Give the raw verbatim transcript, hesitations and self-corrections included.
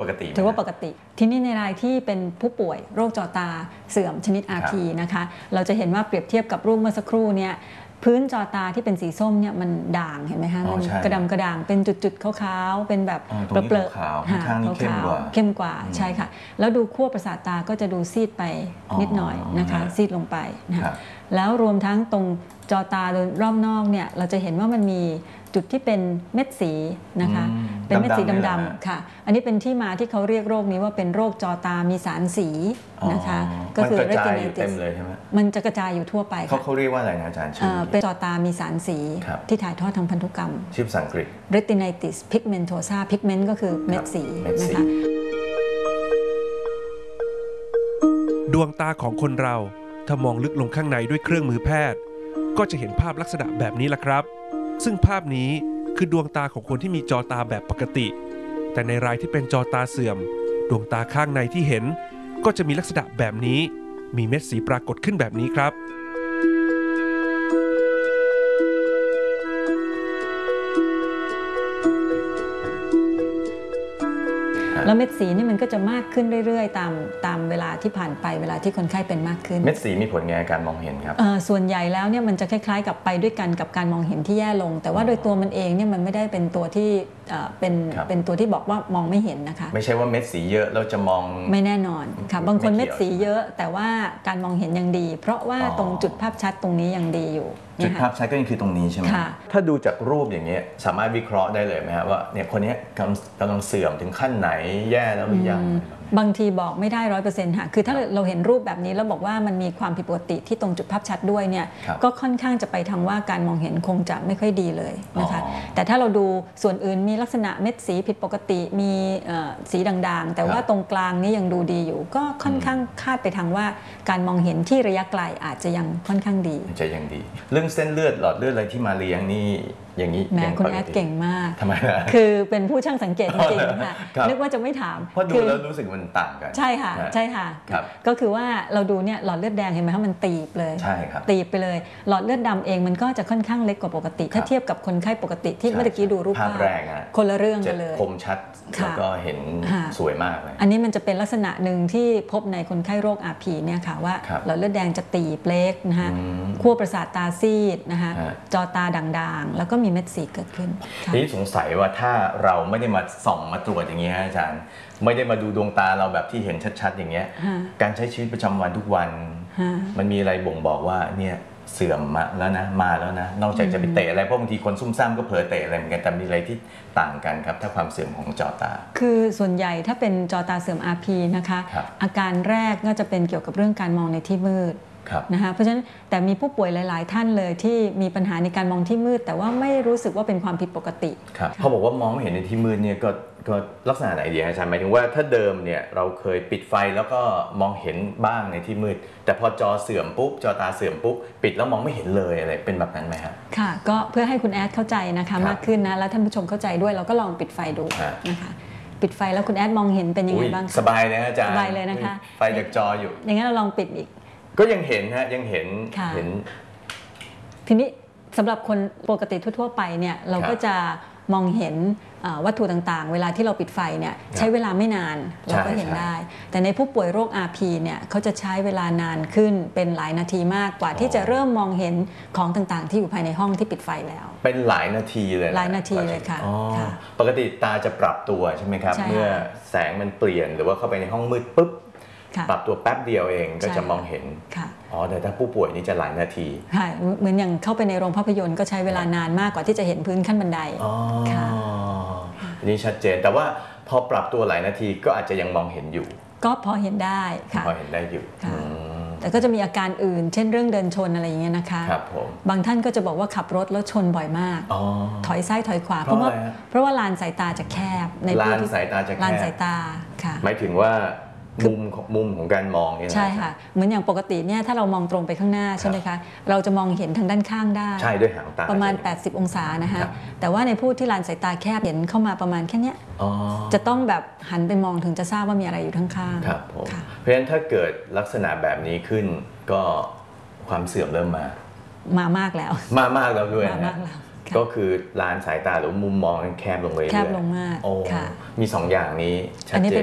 กติถือว่าปกติที่นี่ในรายที่เป็นผู้ป่วยโรคจอตาเสื่อมชนิด อาร์ พี นะคะเราจะเห็นว่าเปรียบเทียบกับรูปเมื่อสักครู่เนี่ยพื้นจอตาที่เป็นสีส้มเนี่ยมันด่างเห็นไหมคะมันกระดำกระด่างเป็นจุดๆขาวๆเป็นแบบเปลือกขาวข้างนี้เข้มกว่าเข้มกว่าใช่ค่ะแล้วดูขั้วประสาทตาก็จะดูซีดไปนิดหน่อยนะคะซีดลงไปนะแล้วรวมทั้งตรงจอตาโดยรอบนอกเนี่ยเราจะเห็นว่ามันมีจุดที่เป็นเม็ดสีนะคะเป็นเม็ดสีดำๆค่ะอันนี้เป็นที่มาที่เขาเรียกโรคนี้ว่าเป็นโรคจอตามีสารสีนะคะก็คือ retinitis เลยใช่ไหมมันจะกระจายอยู่ทั่วไปเขาเขาเรียกว่าอะไรนะอาจารย์ชื่อเป็นจอตามีสารสีที่ถ่ายทอดทางพันธุกรรมชื่อภาษาอังกฤษ retinitis pigmentosa pigment ก็คือเม็ดสีนะคะดวงตาของคนเราถ้ามองลึกลงข้างในด้วยเครื่องมือแพทย์ก็จะเห็นภาพลักษณะแบบนี้แหละครับซึ่งภาพนี้คือดวงตาของคนที่มีจอตาแบบปกติแต่ในรายที่เป็นจอตาเสื่อมดวงตาข้างในที่เห็นก็จะมีลักษณะแบบนี้มีเม็ดสีปรากฏขึ้นแบบนี้ครับแล้วเม็ดสีนี่มันก็จะมากขึ้นเรื่อยๆตามตามเวลาที่ผ่านไปเวลาที่คนไข้เป็นมากขึ้นเม็ดสีมีผลไงการมองเห็นครับส่วนใหญ่แล้วเนี่ยมันจะคล้ายๆกับไปด้วยกันกับการมองเห็นที่แย่ลงแต่ว่าโดยตัวมันเองเนี่ยมันไม่ได้เป็นตัวที่เป็นเป็นตัวที่บอกว่ามองไม่เห็นนะคะไม่ใช่ว่าเม็ดสีเยอะเราจะมองไม่แน่นอนค่ะบางคนเม็ดสีเยอะแต่ว่าการมองเห็นยังดีเพราะว่าตรงจุดภาพชัดตรงนี้ยังดีอยู่จุดภาพชัดก็ยังคือตรงนี้ใช่ไหมถ้าดูจากรูปอย่างนี้สามารถวิเคราะห์ได้เลยไหมครับว่าเนี่ยคนนี้กำลังเสื่อมถึงขั้นไหนแย่แล้วหรือยังบางทีบอกไม่ได้ร้อยเปอร์เซ็นต์ค่ะคือถ้าเราเห็นรูปแบบนี้แล้วบอกว่ามันมีความผิดปกติที่ตรงจุดภาพชัดด้วยเนี่ยก็ค่อนข้างจะไปทางว่าการมองเห็นคงจะไม่ค่อยดีเลยนะคะแต่ถ้าเราดูส่วนอื่นมีลักษณะเม็ดสีผิดปกติมีสีด่างๆแต่ว่าตรงกลางนี้ยังดูดีอยู่ก็ค่อนข้างคาดไปทางว่าการมองเห็นที่ระยะไกลอาจจะยังค่อนข้างดีจะยังดีเรื่องเส้นเลือดหลอดเลือดอะไรที่มาเลี้ยงนี่อย่างนี้แม่คุณแอดเก่งมากทำไมนะคือเป็นผู้ช่างสังเกตจริงๆค่ะนึกว่าจะไม่ถามเพราะดูแล้วรู้สึกมันต่างกันใช่ค่ะใช่ค่ะก็คือว่าเราดูเนี่ยหลอดเลือดแดงเห็นไหมคะมันตีบเลยใช่ครับตีบไปเลยหลอดเลือดดำเองมันก็จะค่อนข้างเล็กกว่าปกติถ้าเทียบกับคนไข้ปกติที่เมื่อกี้ดูรูปภาพแรกคนละเรื่องกันเลยคมชัดแล้วก็เห็นสวยมากเลยอันนี้มันจะเป็นลักษณะหนึ่งที่พบในคนไข้โรค อาร์ พี เนี่ยค่ะว่าหลอดเลือดแดงจะตีบเล็กนะคะขั้วประสาทตาซีดนะคะจอตาด่างๆแล้วก็มีเม็ดสีเกิดขึ้นนี่สงสัยว่าถ้าเราไม่ได้มาส่องมาตรวจอย่างนี้ฮะอาจารย์ไม่ได้มาดูดวงตาเราแบบที่เห็นชัดๆอย่างเงี้ยการใช้ชีวิตประจำวันทุกวันมันมีอะไรบ่งบอกว่าเนี่ยเสื่อมมาแล้วนะมาแล้วนะนอกจากจะไปเตะอะไรเพราะบางทีคนซุ่มซ่ามก็เผลอเตะอะไรเหมือนกันแต่มีอะไรที่ต่างกันครับถ้าความเสื่อมของจอตาคือส่วนใหญ่ถ้าเป็นจอตาเสื่อม อาร์ พี นะคะอาการแรกก็จะเป็นเกี่ยวกับเรื่องการมองในที่มืดนะคะเพราะฉะนั้นแต่มีผู้ป่วยหลายๆท่านเลยที่มีปัญหาในการมองที่มืดแต่ว่าไม่รู้สึกว่าเป็นความผิดปกติครับเขาบอกว่ามองไม่เห็นในที่มืดเนี่ยก็ก็ลักษณะไหนดีอาจารย์หมายถึงว่าถ้าเดิมเนี่ยเราเคยปิดไฟแล้วก็มองเห็นบ้างในที่มืดแต่พอจอเสื่อมปุ๊บจอตาเสื่อมปุ๊บปิดแล้วมองไม่เห็นเลยอะไรเป็นแบบนั้นไหมครับค่ะก็เพื่อให้คุณแอดเข้าใจนะคะมากขึ้นนะแล้วท่านผู้ชมเข้าใจด้วยเราก็ลองปิดไฟดูนะคะปิดไฟแล้วคุณแอดมองเห็นเป็นยังไงบ้างสบายเลยอาจารย์สบายเลยนะคะไฟจากจออยู่อย่างนั้นเราลองปิดอีกก็ยังเห็นฮะยังเห็นเห็นทีนี้สำหรับคนปกติทั่วๆไปเนี่ยเราก็จะมองเห็นวัตถุต่างๆเวลาที่เราปิดไฟเนี่ยใช้เวลาไม่นานเราก็เห็นได้แต่ในผู้ป่วยโรค อาร์ พี เนี่ยเขาจะใช้เวลานานขึ้นเป็นหลายนาทีมากกว่าที่จะเริ่มมองเห็นของต่างๆที่อยู่ภายในห้องที่ปิดไฟแล้วเป็นหลายนาทีเลยหลายนาทีเลยค่ะปกติตาจะปรับตัวใช่ไหมครับเมื่อแสงมันเปลี่ยนหรือว่าเข้าไปในห้องมืดปุ๊บปรับตัวแป๊บเดียวเองก็จะมองเห็นอ๋อแต่ถ้าผู้ป่วยนี่จะหลายนาทีใช่เหมือนอย่างเข้าไปในโรงภาพยนตร์ก็ใช้เวลานานมากกว่าที่จะเห็นพื้นขั้นบันไดอ๋อนี่ชัดเจนแต่ว่าพอปรับตัวหลายนาทีก็อาจจะยังมองเห็นอยู่ก็พอเห็นได้ค่ะพอเห็นได้อยู่แต่ก็จะมีอาการอื่นเช่นเรื่องเดินชนอะไรอย่างเงี้ยนะคะครับผมบางท่านก็จะบอกว่าขับรถแล้วชนบ่อยมากถอยซ้ายถอยขวาเพราะว่าเพราะว่าลานสายตาจะแคบในลานสายตาจะแคบลานสายตาค่ะหมายถึงว่ามุมของมุมของการมองเนี่ยใช่ค่ะเหมือนอย่างปกติเนี่ยถ้าเรามองตรงไปข้างหน้าใช่ไหมคะเราจะมองเห็นทางด้านข้างได้ใช่ด้วยหางตาประมาณแปดสิบองศานะคะแต่ว่าในผู้ที่ลานสายตาแคบเห็นเข้ามาประมาณแค่นี้จะต้องแบบหันไปมองถึงจะทราบว่ามีอะไรอยู่ข้างๆครับผมเพราะฉะนั้นถ้าเกิดลักษณะแบบนี้ขึ้นก็ความเสื่อมเริ่มมามามากแล้วมามากแล้วด้วยนะก็คือลานสายตาหรือมุมมองแคบลงเลยแคบลงมากมีสองอย่างนี้ชัดเจน